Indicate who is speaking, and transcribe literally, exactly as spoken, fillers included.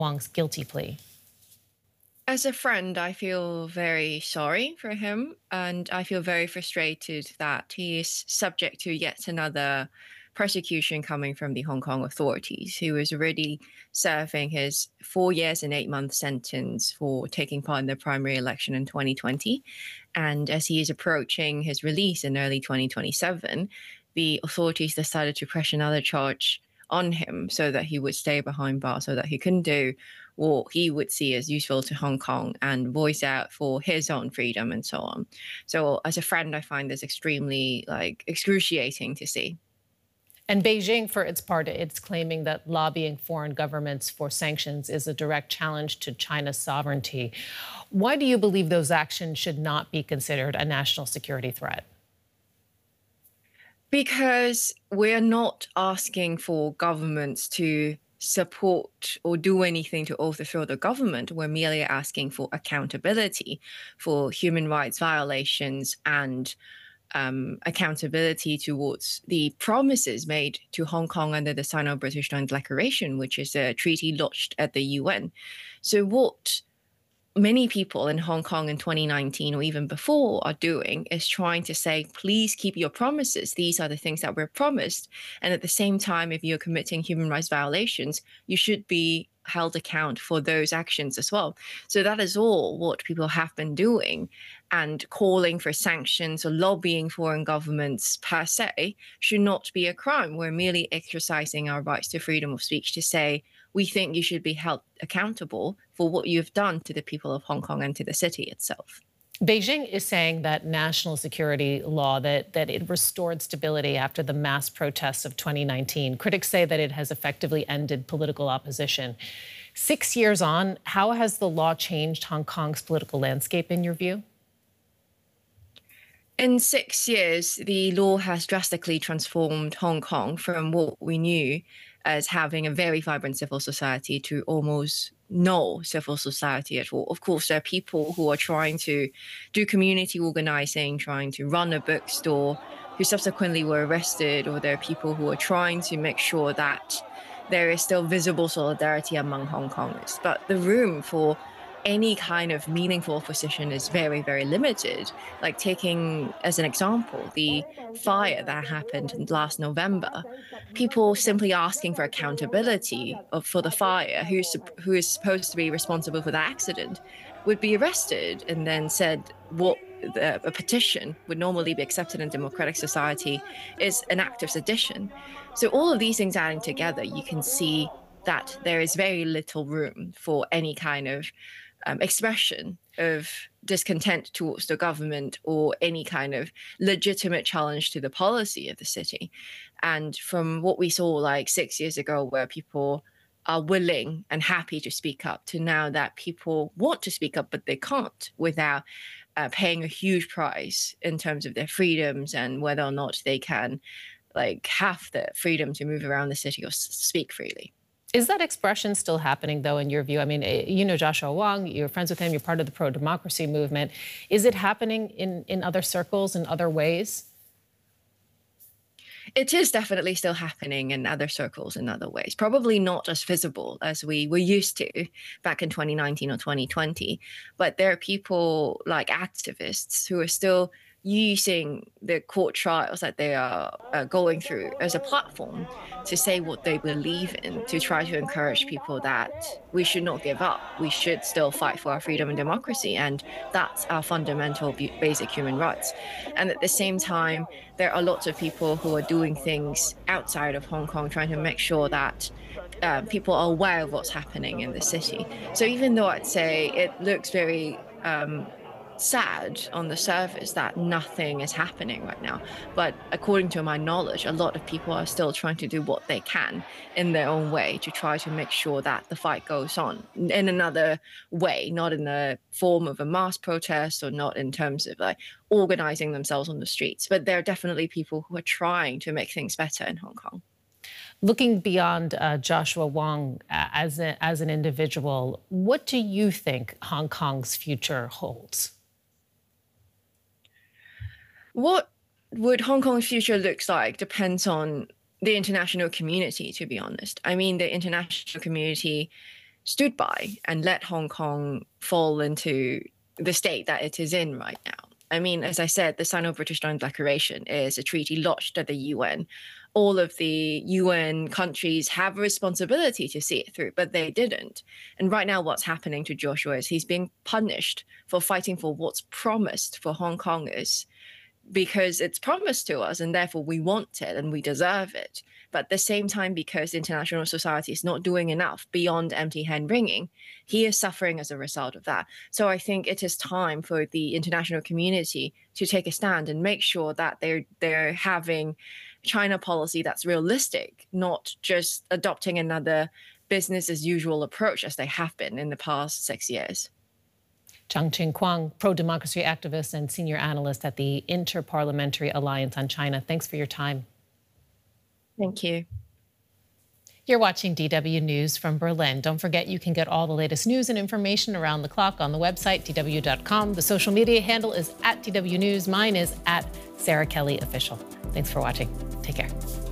Speaker 1: Wong's guilty plea?
Speaker 2: As a friend, I feel very sorry for him, and I feel very frustrated that he is subject to yet another persecution coming from the Hong Kong authorities. He was already serving his four years and eight month sentence for taking part in the primary election in twenty twenty. And as he is approaching his release in early twenty twenty-seven, the authorities decided to press another charge on him so that he would stay behind bars, so that he couldn't do what he would see as useful to Hong Kong and voice out for his own freedom and so on. So as a friend, I find this extremely like excruciating to see.
Speaker 1: And Beijing, for its part, it's claiming that lobbying foreign governments for sanctions is a direct challenge to China's sovereignty. Why do you believe those actions should not be considered a national security threat?
Speaker 2: Because we're not asking for governments to support or do anything to overthrow the government. We're merely asking for accountability for human rights violations and um, accountability towards the promises made to Hong Kong under the Sino-British Non-Declaration, which is a treaty lodged at the U N. So what many people in Hong Kong in twenty nineteen or even before are doing is trying to say, please keep your promises. These are the things that were promised. And at the same time, if you're committing human rights violations, you should be held account for those actions as well. So that is all what people have been doing. And calling for sanctions or lobbying foreign governments per se should not be a crime. We're merely exercising our rights to freedom of speech to say, we think you should be held accountable for what you've done to the people of Hong Kong and to the city itself.
Speaker 1: Beijing is saying that national security law, that, that it restored stability after the mass protests of twenty nineteen. Critics say that it has effectively ended political opposition. Six years on, how has the law changed Hong Kong's political landscape, in your view?
Speaker 2: In six years, the law has drastically transformed Hong Kong from what we knew as having a very vibrant civil society to almost no civil society at all. Of course, there are people who are trying to do community organizing, trying to run a bookstore, who subsequently were arrested, or there are people who are trying to make sure that there is still visible solidarity among Hong Kongers. But the room for any kind of meaningful opposition is very, very limited. Like taking as an example, the fire that happened last November, people simply asking for accountability of, for the fire, who's, who is supposed to be responsible for the accident, would be arrested and then said what the, a petition would normally be accepted in a democratic society is an act of sedition. So all of these things adding together, you can see that there is very little room for any kind of Um, expression of discontent towards the government or any kind of legitimate challenge to the policy of the city. And from what we saw like six years ago, where people are willing and happy to speak up, to now that people want to speak up, but they can't without uh, paying a huge price in terms of their freedoms and whether or not they can like have the freedom to move around the city or s- speak freely.
Speaker 1: Is that expression still happening, though, in your view? I mean, you know Joshua Wong, you're friends with him, you're part of the pro-democracy movement. Is it happening in, in other circles, in other ways?
Speaker 2: It is definitely still happening in other circles in other ways, probably not as visible as we were used to back in twenty nineteen or twenty twenty. But there are people like activists who are still using the court trials that they are uh, going through as a platform to say what they believe in, to try to encourage people that we should not give up. We should still fight for our freedom and democracy. And that's our fundamental basic human rights. And at the same time, there are lots of people who are doing things outside of Hong Kong, trying to make sure that uh, people are aware of what's happening in the city. So even though I'd say it looks very um, sad on the surface that nothing is happening right now, but according to my knowledge, a lot of people are still trying to do what they can in their own way to try to make sure that the fight goes on in another way, not in the form of a mass protest or not in terms of like organizing themselves on the streets. But there are definitely people who are trying to make things better in Hong Kong.
Speaker 1: Looking beyond uh, Joshua Wong uh, as, a, as an individual, what do you think Hong Kong's future holds?
Speaker 2: What would Hong Kong's future looks like depends on the international community, to be honest. I mean, the international community stood by and let Hong Kong fall into the state that it is in right now. I mean, as I said, the Sino-British Non-Declaration is a treaty lodged at the U N. All of the U N countries have a responsibility to see it through, but they didn't. And right now what's happening to Joshua is he's being punished for fighting for what's promised for Hong Kongers, because it's promised to us and therefore we want it and we deserve it. But at the same time, because international society is not doing enough beyond empty hand wringing, he is suffering as a result of that. So I think it is time for the international community to take a stand and make sure that they're they're having China policy that's realistic, not just adopting another business as usual approach as they have been in the past six years.
Speaker 1: Chang-Ching Kwong, pro-democracy activist and senior analyst at the Inter-Parliamentary Alliance on China. Thanks for your time.
Speaker 2: Thank you.
Speaker 1: You're watching D W News from Berlin. Don't forget you can get all the latest news and information around the clock on the website, D W dot com. The social media handle is at D W News. Mine is at Sarah Kelly Official. Thanks for watching. Take care.